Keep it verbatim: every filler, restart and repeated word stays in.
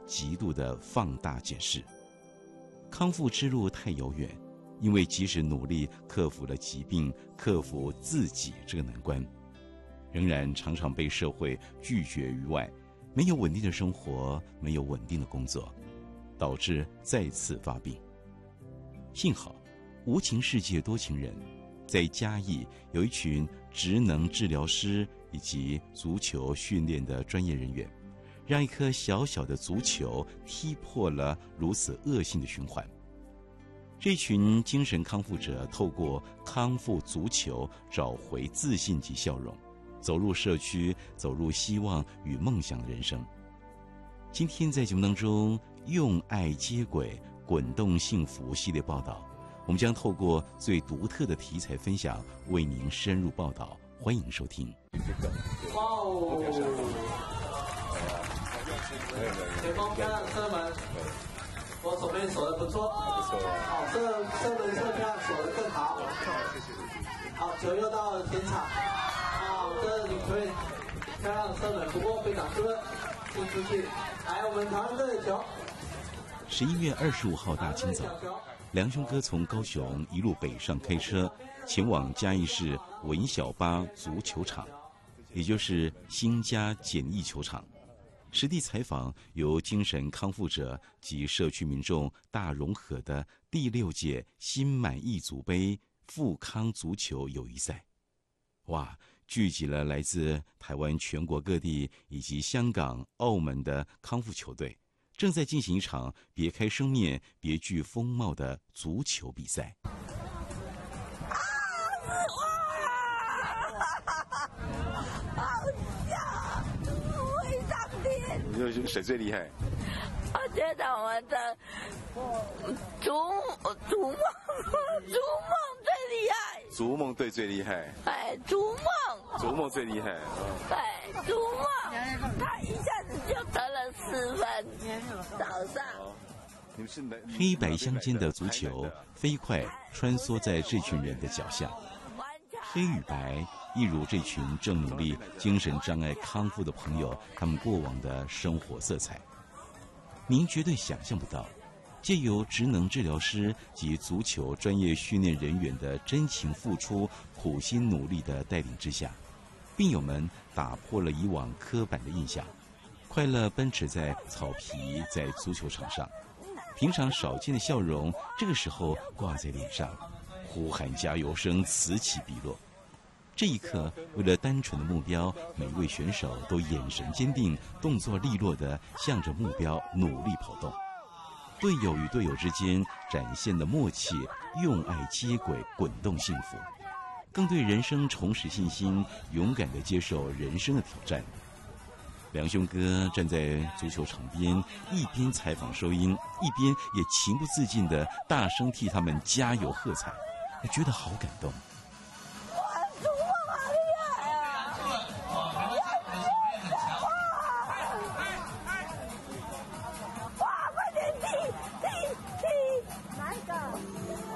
极度的放大检视。康复之路太遥远，因为即使努力克服了疾病，克服自己这个难关，仍然常常被社会拒绝于外，没有稳定的生活，没有稳定的工作，导致再次发病。幸好无情世界多情人，在嘉义有一群职能治疗师以及足球训练的专业人员，让一颗小小的足球踢破了如此恶性的循环。这群精神康复者透过康复足球找回自信及笑容，走入社区，走入希望与梦想的人生。今天在节目当中，用爱接轨滚动幸福系列报道，我们将透过最独特的题材分享，为您深入报道。欢迎收听。 哇哦！前方漂亮射门，我手边守的不错，好，射射门射漂亮，守的更好。 谢谢。 好，球又到了前场，好，这领队漂亮射门，不过被挡住了，进出去。来，我们台湾队的球。 十一月二十五号大清早，梁兄哥从高雄一路北上开车，前往嘉义市文小八足球场，也就是新家简易球场，实地采访由精神康复者及社区民众大融合的第六届心满意足杯复康足球友谊赛。哇，聚集了来自台湾全国各地以及香港、澳门的康复球队，正在进行一场别开生面、别具风貌的足球比赛。 你觉得谁最厉害？ 我觉得我们的逐逐梦逐梦最厉害。 逐梦队最厉害。 哎，逐梦。 逐梦最厉害。 对，逐梦，他一下子就得了四分。早上。 黑白相间的足球飞快穿梭在这群人的脚下，黑与白一如这群正努力精神障碍康复的朋友他们过往的生活色彩。您绝对想象不到，借由职能治疗师及足球专业训练人员的真情付出、苦心努力的带领之下，病友们打破了以往刻板的印象，快乐奔驰在草皮，在足球场上，平常少见的笑容这个时候挂在脸上，呼喊加油声此起彼落。这一刻，为了单纯的目标，每位选手都眼神坚定，动作利落地向着目标努力跑动。队友与队友之间展现的默契，用爱接轨，滚动幸福，更对人生重拾信心，勇敢地接受人生的挑战。梁兄哥站在足球场边，一边采访收音，一边也情不自禁地大声替他们加油喝彩，觉得好感动。